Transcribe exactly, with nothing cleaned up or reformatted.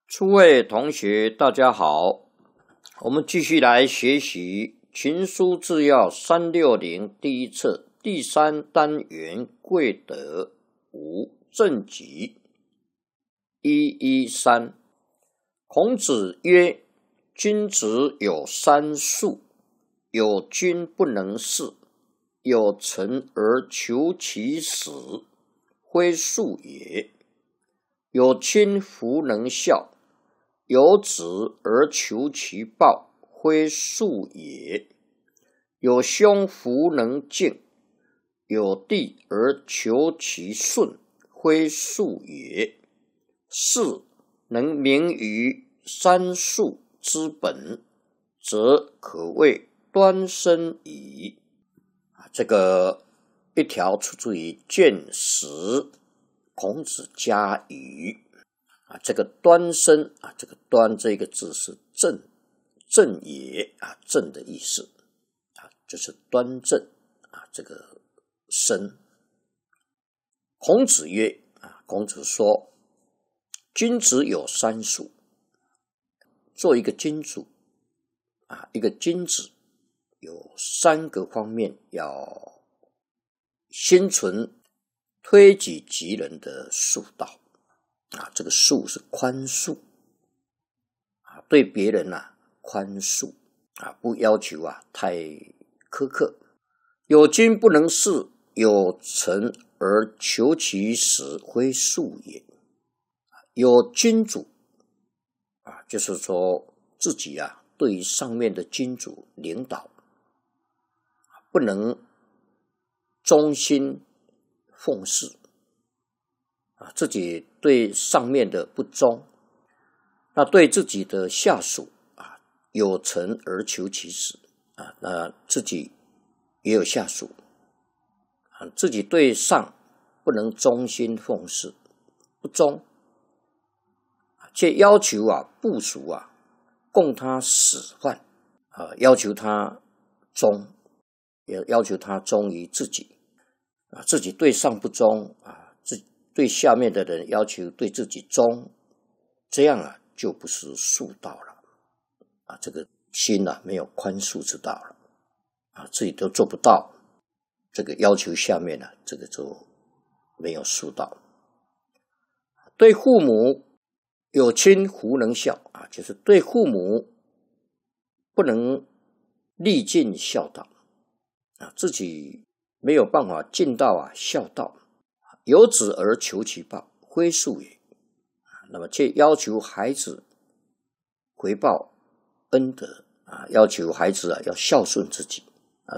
诸位同学大家好，我们继续来学习群书治要三六零第一册第三单元贵德五正集一一三。孔子曰：君子有三术，有君不能事，有成而求其死，非术也；有亲弗能孝，有子而求其报，非术也；有兄弗能敬，有弟而求其顺，非术也。是能明于三术之本，则可谓端生矣。这个一条出自于卷十孔子家语啊，这个端生啊，这个端这个字是正正也啊，正的意思啊，就是端正啊，这个生。孔子曰啊，孔子说，君子有三术。做一个君主啊，一个君子有三个方面要心存推己及人的术道啊，这个术是宽恕啊，对别人啊宽恕啊，不要求啊太苛刻。有君不能事，有成而求其死，非术也。有君主啊，就是说自己啊对于上面的君主领导不能忠心奉事啊，自己对上面的不忠，那对自己的下属啊有成而求其死啊，那自己也有下属啊，自己对上不能忠心奉事，不忠，且要求啊部属啊供他使唤啊，要求他忠，也要求他忠于自己啊，自己对上不忠啊，自对下面的人要求对自己忠，这样啊就不是恕道了啊，这个心啊没有宽恕之道了啊，自己都做不到，这个要求下面啊，这个就没有恕道。对父母有亲弗能孝啊，就是对父母不能历尽孝道啊，自己没有办法尽到啊孝道。有子而求其报，非术也。那么却要求孩子回报恩德啊，要求孩子啊要孝顺自己